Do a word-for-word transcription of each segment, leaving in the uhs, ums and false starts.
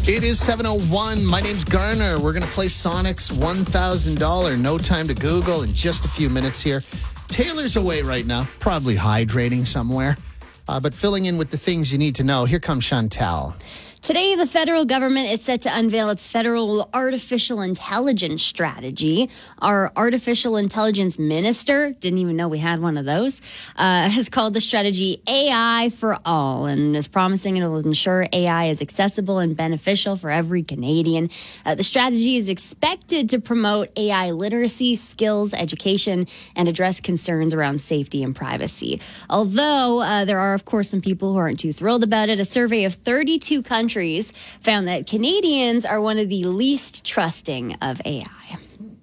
It is seven oh one. My name's Garner. We're going to play Sonic's one thousand dollars No Time to Google in just a few minutes here. Taylor's away right now, probably hydrating somewhere, uh, but filling in with the things you need to know. Here comes Chantal. Today, the federal government is set to unveil its federal artificial intelligence strategy. Our artificial intelligence minister, didn't even know we had one of those, uh, has called the strategy A I for All and is promising it will ensure A I is accessible and beneficial for every Canadian. Uh, the strategy is expected to promote A I literacy, skills, education, and address concerns around safety and privacy. Although uh, there are, of course, some people who aren't too thrilled about it, a survey of thirty-two countries found that Canadians are one of the least trusting of A I.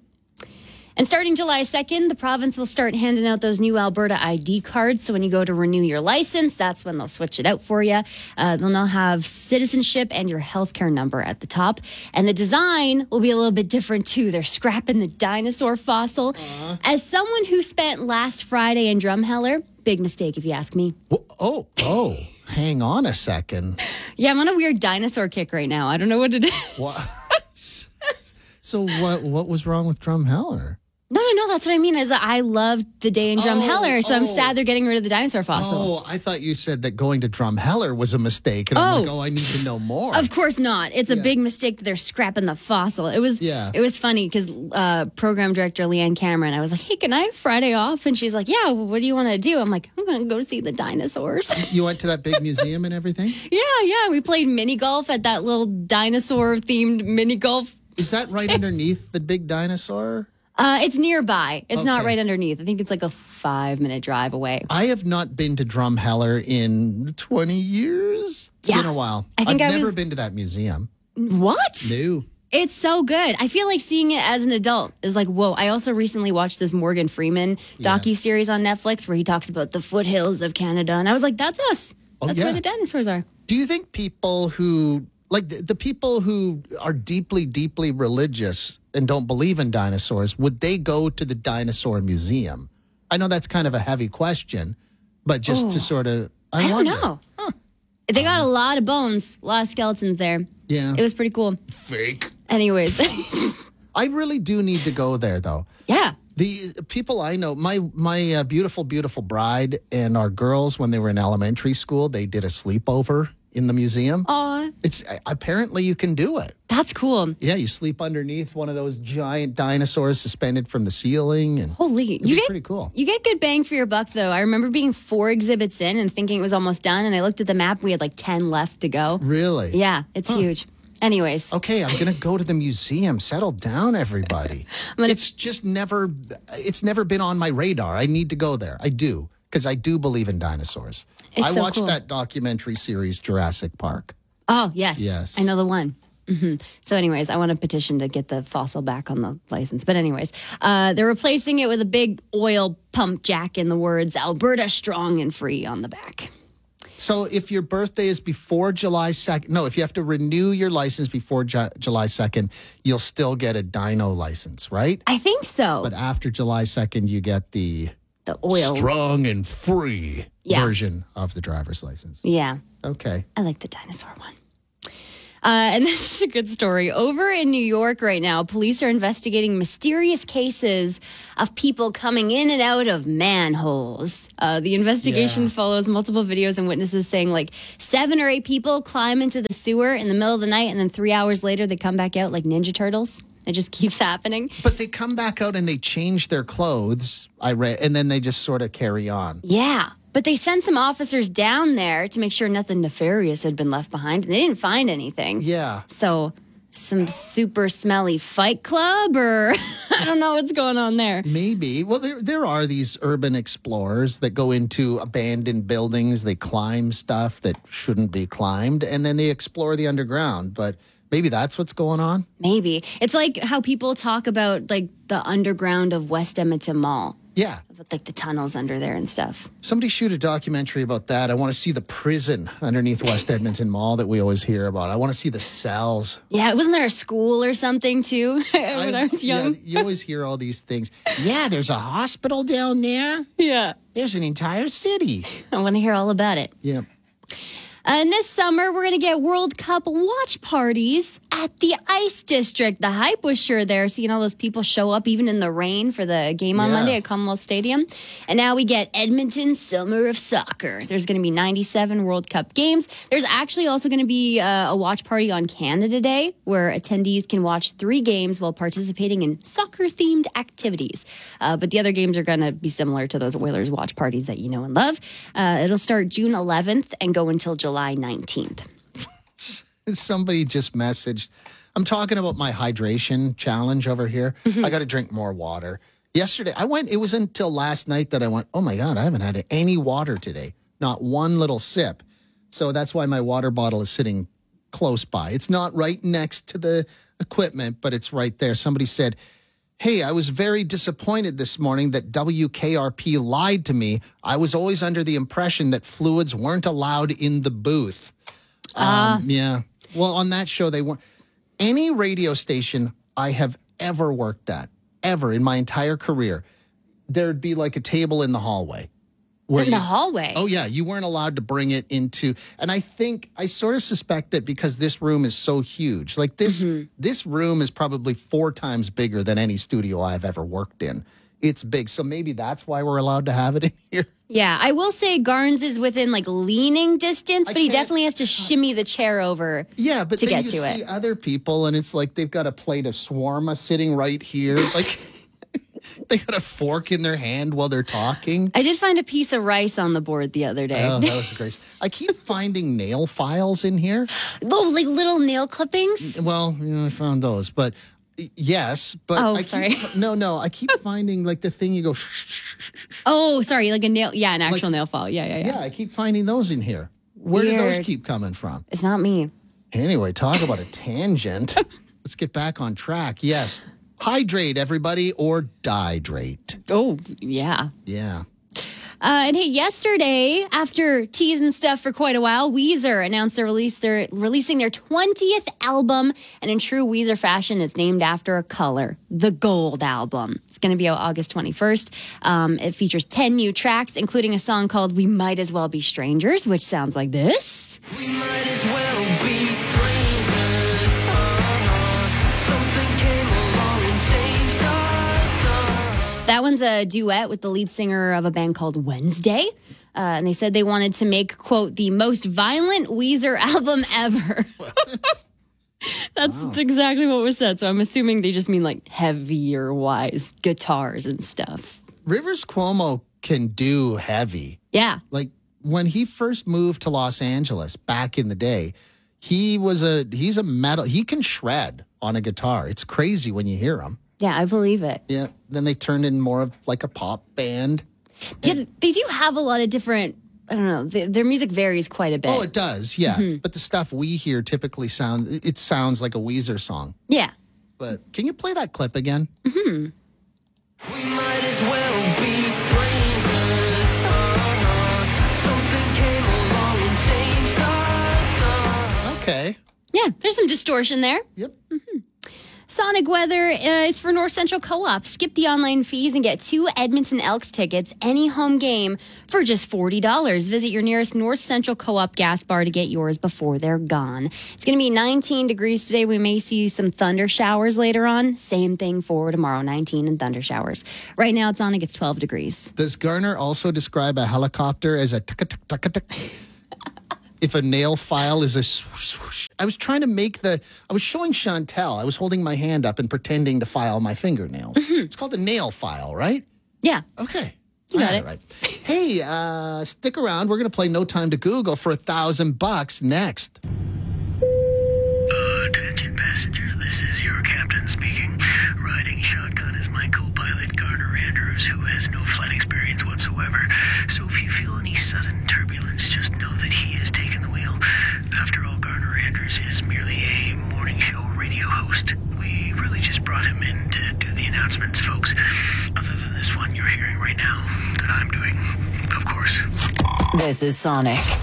And starting July second, the province will start handing out those new Alberta I D cards. So when you go to renew your license, that's when they'll switch it out for you. Uh, they'll now have citizenship and your healthcare number at the top. And the design will be a little bit different, too. They're scrapping the dinosaur fossil. Uh-huh. As someone who spent last Friday in Drumheller, big mistake if you ask me. Oh, oh, hang on a second. Yeah, I'm on a weird dinosaur kick right now. I don't know what it is. What? So what, what was wrong with Drumheller? No, no, no. That's what I mean. Is I loved the day in Drumheller, oh, so I'm oh. sad they're getting rid of the dinosaur fossil. Oh, I thought you said that going to Drumheller was a mistake, and I'm oh. like, oh, I need to know more. Of course not. It's a yeah. big mistake that they're scrapping the fossil. It was, yeah. it was funny because uh, program director Leanne Cameron, I was like, hey, can I have Friday off? And she's like, yeah. Well, what do you want to do? I'm like, I'm going to go see the dinosaurs. You went to that big museum and everything? Yeah, yeah. We played mini golf at that little dinosaur themed mini golf. Is that right underneath the big dinosaur? Uh, it's nearby. It's okay. not right underneath. I think it's like a five-minute drive away. I have not been to Drumheller in twenty years. It's yeah. been a while. I think I've I never was... been to that museum. What? No. It's so good. I feel like seeing it as an adult is like, whoa. I also recently watched this Morgan Freeman docuseries yeah. on Netflix where he talks about the foothills of Canada. And I was like, that's us. Oh, that's yeah. where the dinosaurs are. Do you think people who, like the, the people who are deeply, deeply religious and don't believe in dinosaurs, would they go to the dinosaur museum? I know that's kind of a heavy question, but just oh. to sort of, I, I don't wonder. know. Huh. They got a lot of bones, a lot of skeletons there. Yeah. It was pretty cool. Fake. Anyways. I really do need to go there, though. Yeah. The people I know, my my uh, beautiful, beautiful bride and our girls, when they were in elementary school, they did a sleepover in the museum. Aw. It's apparently you can do it. That's cool. Yeah, you sleep underneath one of those giant dinosaurs suspended from the ceiling, and holy, you get pretty cool. You get good bang for your buck, though. I remember being four exhibits in and thinking it was almost done, and I looked at the map. We had like ten left to go. Really? Yeah, it's huh. huge. Anyways. Okay, I'm going to go to the museum. Settle down, everybody. gonna... It's just never, it's never been on my radar. I need to go there. I do, because I do believe in dinosaurs. It's I so watched cool. that documentary series, Jurassic Park. Oh, yes. Yes. I know the one. Mm-hmm. So anyways, I want a petition to get the fossil back on the license. But anyways, uh, they're replacing it with a big oil pump jack in the words, Alberta strong and free on the back. So if your birthday is before July second, no, if you have to renew your license before Ju- July second, you'll still get a dyno license, right? I think so. But after July second, you get the... The oil. Strong and free yeah. version of the driver's license. Yeah. Okay. I like the dinosaur one. Uh, and this is a good story. Over in New York right now, police are investigating mysterious cases of people coming in and out of manholes. Uh, the investigation yeah. follows multiple videos and witnesses saying like seven or eight people climb into the sewer in the middle of the night and then three hours later they come back out like Ninja Turtles. It just keeps happening. But they come back out and they change their clothes, I read, and then they just sort of carry on. Yeah. But they sent some officers down there to make sure nothing nefarious had been left behind. And they didn't find anything. Yeah. So some super smelly fight club or I don't know what's going on there. Maybe. Well, there there are these urban explorers that go into abandoned buildings. They climb stuff that shouldn't be climbed, and then they explore the underground. But maybe that's what's going on. Maybe. It's like how people talk about like the underground of West Edmonton Mall. Yeah. With like the tunnels under there and stuff. Somebody shoot a documentary about that. I want to see the prison underneath West Edmonton Mall that we always hear about. I want to see the cells. Yeah, wasn't there a school or something too when I, I was young? Yeah, you always hear all these things. Yeah, there's a hospital down there. Yeah. There's an entire city. I want to hear all about it. Yeah. And this summer, we're going to get World Cup watch parties at the Ice District. The hype was sure there, seeing all those people show up even in the rain for the game on Yeah. Monday at Commonwealth Stadium. And now we get Edmonton Summer of Soccer. There's going to be ninety-seven World Cup games. There's actually also going to be uh, a watch party on Canada Day where attendees can watch three games while participating in soccer-themed activities. Uh, but the other games are going to be similar to those Oilers watch parties that you know and love. Uh, it'll start June eleventh and go until July nineteenth. Somebody just messaged. I'm talking about my hydration challenge over here. Mm-hmm. I got to drink more water. Yesterday, I went, it was until last night that I went, oh my God, I haven't had any water today. Not one little sip. So that's why my water bottle is sitting close by. It's not right next to the equipment, but it's right there. Somebody said, hey, I was very disappointed this morning that W K R P lied to me. I was always under the impression that fluids weren't allowed in the booth. Ah. Um, yeah. Well, on that show, they weren't. Any radio station I have ever worked at, ever in my entire career, there'd be like a table in the hallway. Where In the you- hallway? Oh, yeah. You weren't allowed to bring it into. And I think, I sort of suspect that because this room is so huge. Like this, Mm-hmm. this room is probably four times bigger than any studio I've ever worked in. It's big. So maybe that's why we're allowed to have it in here. Yeah, I will say Garnes is within like leaning distance, I but he can't- definitely has to shimmy the chair over. Yeah, but to then get you to see it. other people, and it's like they've got a plate of shawarma sitting right here. Like they got a fork in their hand while they're talking. I did find a piece of rice on the board the other day. Oh, that was great. I keep finding nail files in here. Oh, like little nail clippings? Well, you know, I found those, but y- yes, but Oh, I keep, sorry. No, no, I keep finding like the thing you go. Oh, sorry, like a nail. Yeah, an actual Like- nail file. Yeah, yeah, yeah. Yeah, I keep finding those in here. Where do those Weird. keep coming from? It's not me. Anyway, talk about a tangent. Let's get back on track. Yes, hydrate, everybody, or dihydrate. Oh, yeah. Yeah. Uh, and hey, yesterday, after teasing stuff for quite a while, Weezer announced they're release they're releasing their twentieth album, and in true Weezer fashion, it's named after a color, the Gold Album. It's going to be out August twenty-first. Um, it features ten new tracks, including a song called "We Might As Well Be Strangers," which sounds like this. We might as well be strangers. Uh-huh. Something came along and changed us. Uh-huh. That one's a duet with the lead singer of a band called Wednesday. Uh, and they said they wanted to make, quote, the most violent Weezer album ever. That's exactly what was said. So I'm assuming they just mean like heavier wise guitars and stuff. Rivers Cuomo can do heavy. Yeah. Like when he first moved to Los Angeles back in the day, he was a he's a metal. He can shred on a guitar. It's crazy when you hear him. Yeah, I believe it. Yeah. Then they turned in more of like a pop band. Yeah, they do have a lot of different, I don't know, th- their music varies quite a bit. Oh, it does. Yeah. Mm-hmm. But the stuff we hear typically sound it sounds like a Weezer song. Yeah. But can you play that clip again? Mm-hmm. We might as well be strangers. Uh-huh. Something came along and changed us. Uh-huh. Okay. Yeah, there's some distortion there. Yep. Sonic Weather uh, is for North Central Co-op. Skip the online fees and get two Edmonton Elks tickets, any home game, for just forty dollars. Visit your nearest North Central Co-op gas bar to get yours before they're gone. It's going to be nineteen degrees today. We may see some thunder showers later on. Same thing for tomorrow, nineteen and thunder showers. Right now at Sonic, it's twelve degrees. Does Garner also describe a helicopter as a tuck tuck tuck tuck? If a nail file is a swoosh, swoosh. I was trying to make the, I was showing Chantel, I was holding my hand up and pretending to file my fingernails. It's called a nail file, right? Yeah. Okay. You got I had it. right. Hey, uh, stick around. We're going to play No Time to Google for a thousand bucks next. Attention passengers, this is your captain speaking. Riding shotgun is my co-pilot Garner Andrews, who has no flight experience whatsoever. So if you feel any sudden turbulence, just know that he has taken the wheel. After all, Garner Andrews is merely a morning show radio host. We really just brought him in to do the announcements, folks. Other than this one you're hearing right now, that I'm doing, of course. This is Sonic.